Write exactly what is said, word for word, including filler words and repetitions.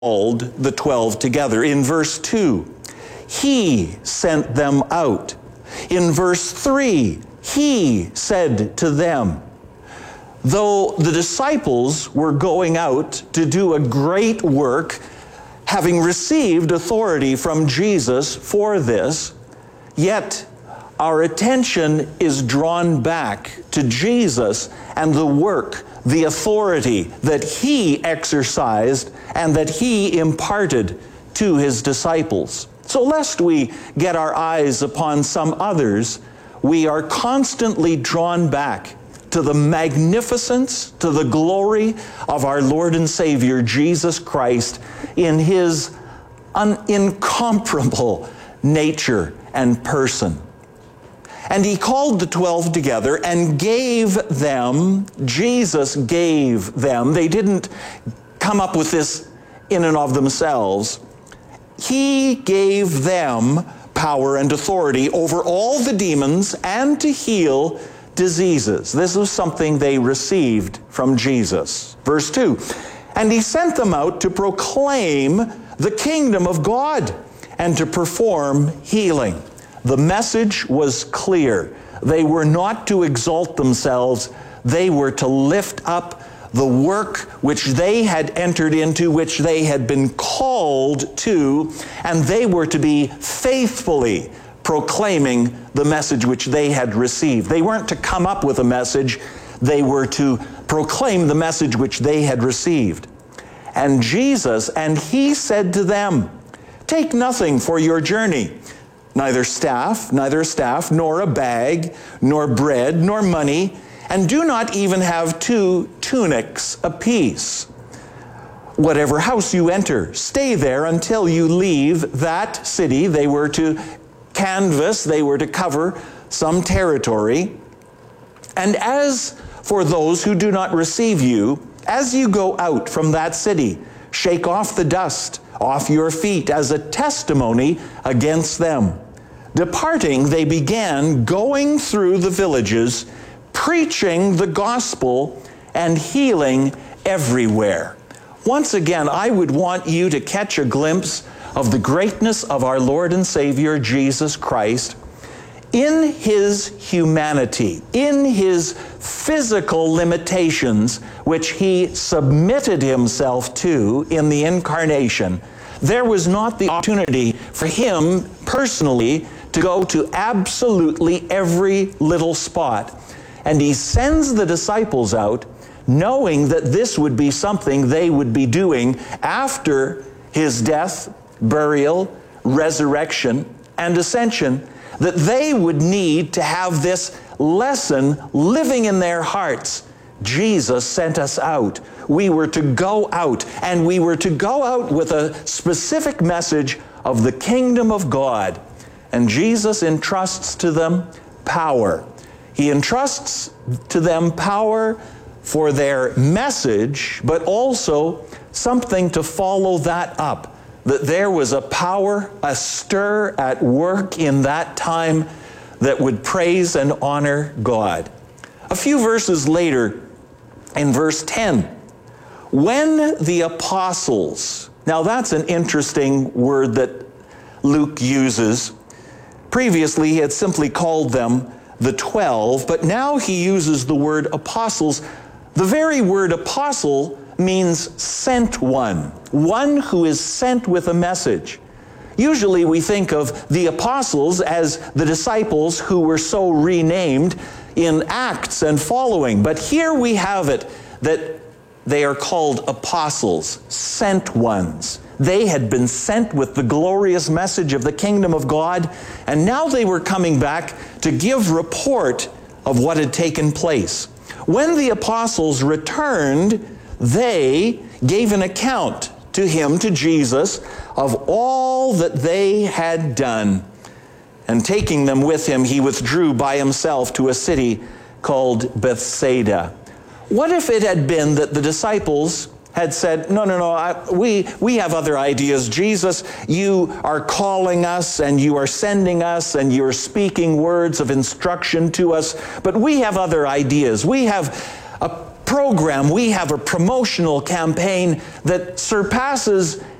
called the twelve together. In verse two, he sent them out. In verse three, he said to them. Though the disciples were going out to do a great work, having received authority from Jesus for this, yet our attention is drawn back to Jesus and the work, the authority that he exercised and that he imparted to his disciples. So lest we get our eyes upon some others, we are constantly drawn back to the magnificence, to the glory of our Lord and Savior, Jesus Christ, in his un- incomparable nature and person. And he called the twelve together and gave them, Jesus gave them, they didn't come up with this in and of themselves. He gave them power and authority over all the demons and to heal diseases. This was something they received from Jesus. Verse two, and he sent them out to proclaim the kingdom of God and to perform healing. The message was clear. They were not to exalt themselves. They were to lift up the work which they had entered into, which they had been called to, and they were to be faithfully proclaiming the message which they had received. They weren't to come up with a message. They were to proclaim the message which they had received. And Jesus, and he said to them, take nothing for your journey, neither staff, neither a staff, nor a bag, nor bread, nor money, and do not even have two tunics apiece. Whatever house you enter, stay there until you leave that city. They were to canvass, they were to cover some territory. And as for those who do not receive you, as you go out from that city, shake off the dust off your feet as a testimony against them. Departing, they began going through the villages, preaching the gospel and healing everywhere. Once again, I would want you to catch a glimpse of the greatness of our Lord and Savior, Jesus Christ. In his humanity, in his physical limitations, which he submitted himself to in the incarnation, there was not the opportunity for him personally to go to absolutely every little spot. And he sends the disciples out, knowing that this would be something they would be doing after his death, burial, resurrection, and ascension, that they would need to have this lesson living in their hearts. Jesus sent us out. We were to go out, and we were to go out with a specific message of the kingdom of God. And Jesus entrusts to them power. He entrusts to them power for their message, but also something to follow that up. That there was a power, a stir at work in that time that would praise and honor God. A few verses later, in verse ten, when the apostles, now that's an interesting word that Luke uses. Previously, he had simply called them the twelve, but now he uses the word apostles. The very word apostle means sent one, one who is sent with a message. Usually we think of the apostles as the disciples who were so renamed in Acts and following, but here we have it that they are called apostles, sent ones. They had been sent with the glorious message of the kingdom of God, and now they were coming back to give report of what had taken place. When the apostles returned, they gave an account to him, to Jesus, of all that they had done. And taking them with him, he withdrew by himself to a city called Bethsaida. What if it had been that the disciples had said, no, no, no, I, we, we have other ideas. Jesus, you are calling us and you are sending us and you're speaking words of instruction to us, but we have other ideas. We have a program, we have a promotional campaign that surpasses